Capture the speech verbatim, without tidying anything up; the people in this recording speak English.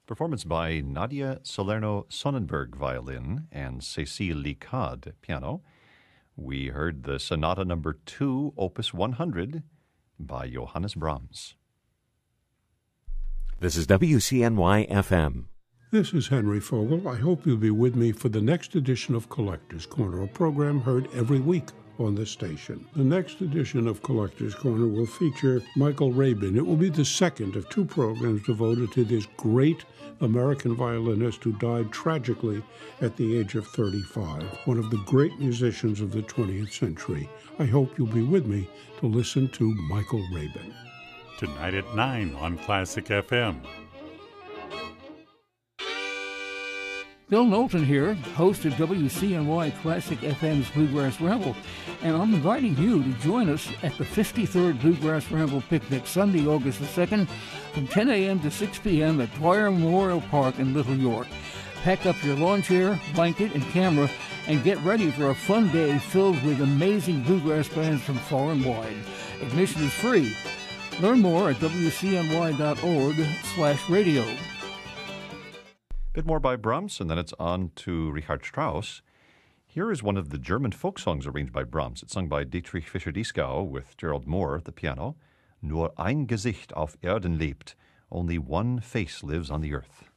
Performance by Nadia Salerno-Sonnenberg, violin, and Cécile Licade, piano. We heard the Sonata Number two, Opus one hundred, by Johannes Brahms. This is W C N Y F M. This is Henry Fogel. I hope you'll be with me for the next edition of Collector's Corner, a program heard every week on this station. The next edition of Collector's Corner will feature Michael Rabin. It will be the second of two programs devoted to this great American violinist who died tragically at the age of thirty-five, one of the great musicians of the twentieth century. I hope you'll be with me to listen to Michael Rabin. Tonight at nine on Classic F M. Bill Knowlton here, host of W C N Y Classic F M's Bluegrass Ramble, and I'm inviting you to join us at the fifty-third Bluegrass Ramble Picnic, Sunday, August the second, from ten a.m. to six p.m. at Dwyer Memorial Park in Little York. Pack up your lawn chair, blanket, and camera, and get ready for a fun day filled with amazing bluegrass bands from far and wide. Admission is free. Learn more at W C N Y dot org slash radio. Bit more by Brahms, and then it's on to Richard Strauss. Here is one of the German folk songs arranged by Brahms. It's sung by Dietrich Fischer-Dieskau with Gerald Moore at the piano. Nur ein Gesicht auf Erden lebt. Only one face lives on the earth.